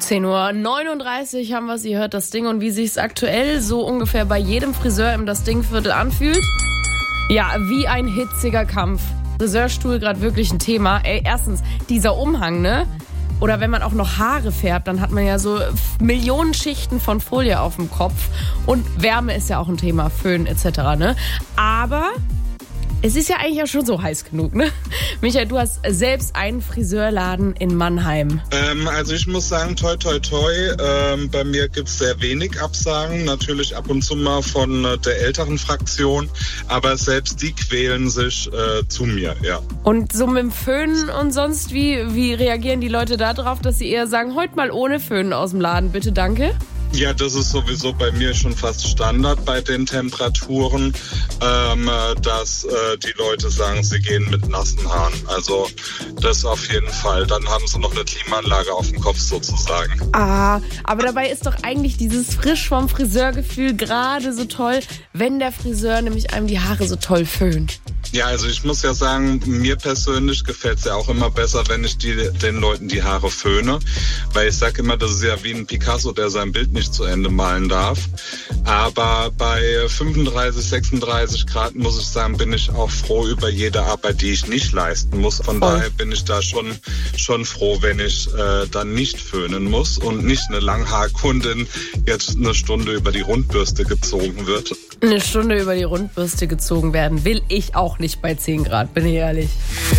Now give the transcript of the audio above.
10:39 Uhr haben wir es, ihr hört das Ding und wie sich es aktuell so ungefähr bei jedem Friseur im Das Ding-Viertel anfühlt. Ja, wie ein hitziger Kampf. Friseurstuhl gerade wirklich ein Thema. Erstens, dieser Umhang, ne? Oder wenn man auch noch Haare färbt, dann hat man ja so Millionen Schichten von Folie auf dem Kopf. Und Wärme ist ja auch ein Thema, Föhn etc., ne? Aber es ist ja eigentlich auch schon so heiß genug, ne? Michael, du hast selbst einen Friseurladen in Mannheim. Also ich muss sagen, toi toi toi, bei mir gibt's sehr wenig Absagen, natürlich ab und zu mal von der älteren Fraktion, aber selbst die quälen sich zu mir, ja. Und so mit dem Föhn und sonst, wie reagieren die Leute da drauf, dass sie eher sagen, heute mal ohne Föhn aus dem Laden, bitte, danke? Ja, das ist sowieso bei mir schon fast Standard bei den Temperaturen, dass die Leute sagen, sie gehen mit nassen Haaren. Also das auf jeden Fall. Dann haben sie noch eine Klimaanlage auf dem Kopf sozusagen. Ah, aber dabei ist doch eigentlich dieses frisch vom Friseurgefühl gerade so toll, wenn der Friseur nämlich einem die Haare so toll föhnt. Ja, also ich muss ja sagen, mir persönlich gefällt es ja auch immer besser, wenn ich den Leuten die Haare föhne. Weil ich sage immer, das ist ja wie ein Picasso, der sein Bild nicht zu Ende malen darf. Aber bei 35, 36 Grad, muss ich sagen, bin ich auch froh über jede Arbeit, die ich nicht leisten muss. Von daher bin ich da schon froh, wenn ich dann nicht föhnen muss und nicht eine Langhaarkundin jetzt eine Stunde über die Rundbürste gezogen wird. Eine Stunde über die Rundbürste gezogen werden will ich auch nicht bei 10 Grad, bin ich ehrlich.